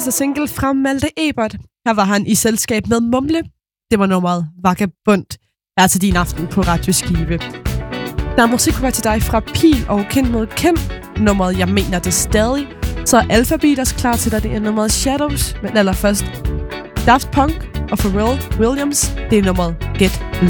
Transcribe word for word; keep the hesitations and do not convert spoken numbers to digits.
seneste single fra Malte Ebert. Her var han i selskab med Mumle. Det var nummeret Vagabond. Er til din aften på Radio Skive. Der er musik til dig fra Pil og Kind mod Kim. Nummeret Jeg mener det stadig. Så er Alphabet også klar til dig. Det er nummeret Shadows. Men allerførst Daft Punk og Pharrell Williams. Det er nummeret Get